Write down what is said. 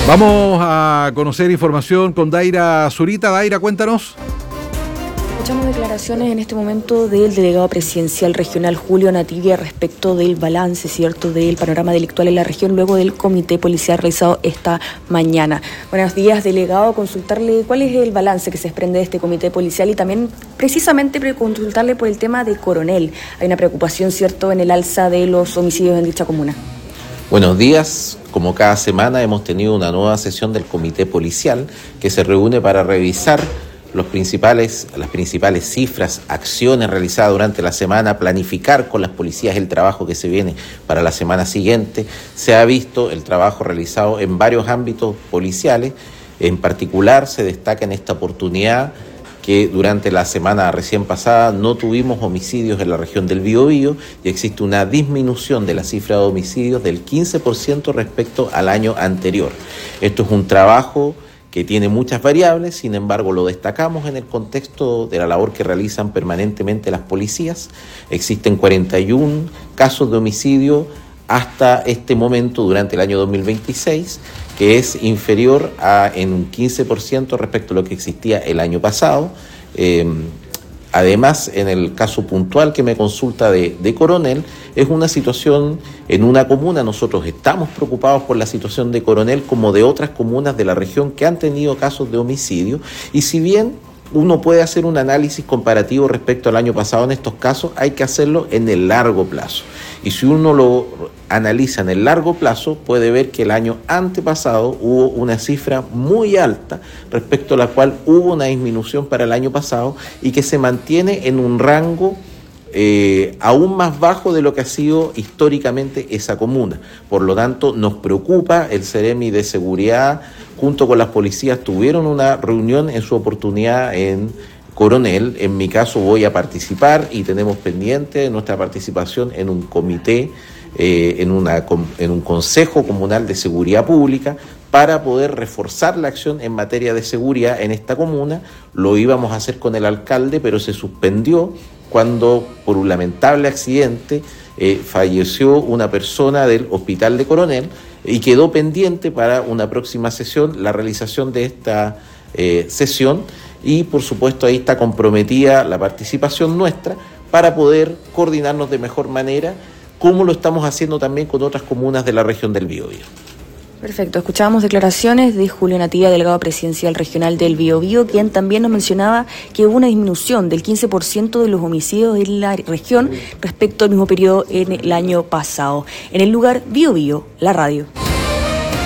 Vamos a conocer información con Daira Zurita. Daira, cuéntanos. Escuchamos declaraciones en este momento del delegado presidencial regional Julio Nativia respecto del balance, ¿cierto?, del panorama delictual en la región luego del comité policial realizado esta mañana. Buenos días, delegado. Consultarle cuál es el balance que se desprende de este comité policial y también precisamente consultarle por el tema de Coronel. Hay una preocupación, ¿cierto?, en el alza de los homicidios en dicha comuna. Buenos días. Como cada semana hemos tenido una nueva sesión del comité policial que se reúne para revisar las principales cifras, acciones realizadas durante la semana, planificar con las policías el trabajo que se viene para la semana siguiente. Se ha visto el trabajo realizado en varios ámbitos policiales. En particular se destaca en esta oportunidad que durante la semana recién pasada no tuvimos homicidios en la región del Biobío y existe una disminución de la cifra de homicidios del 15% respecto al año anterior. Esto es un trabajo que tiene muchas variables, sin embargo lo destacamos en el contexto de la labor que realizan permanentemente las policías. Existen 41 casos de homicidio hasta este momento durante el año 2026, que es inferior en un 15% respecto a lo que existía el año pasado. Además, en el caso puntual que me consulta de Coronel, es una situación en una comuna. Nosotros estamos preocupados por la situación de Coronel como de otras comunas de la región que han tenido casos de homicidio, y si bien uno puede hacer un análisis comparativo respecto al año pasado en estos casos, hay que hacerlo en el largo plazo. Y si uno lo analiza en el largo plazo, puede ver que el año antepasado hubo una cifra muy alta respecto a la cual hubo una disminución para el año pasado y que se mantiene en un rango aún más bajo de lo que ha sido históricamente esa comuna. Por lo tanto, nos preocupa. El Ceremi de Seguridad junto con las policías tuvieron una reunión en su oportunidad en Coronel. En mi caso voy a participar y tenemos pendiente nuestra participación en un comité, en un consejo comunal de seguridad pública para poder reforzar la acción en materia de seguridad en esta comuna. Lo íbamos a hacer con el alcalde, pero se suspendió cuando por un lamentable accidente falleció una persona del hospital de Coronel y quedó pendiente para una próxima sesión la realización de esta sesión, y por supuesto ahí está comprometida la participación nuestra para poder coordinarnos de mejor manera, como lo estamos haciendo también con otras comunas de la región del Biobío. Perfecto, escuchábamos declaraciones de Julio Nativia, delegado presidencial regional del Biobío, quien también nos mencionaba que hubo una disminución del 15% de los homicidios en la región respecto al mismo periodo en el año pasado. En el lugar Biobío, la radio.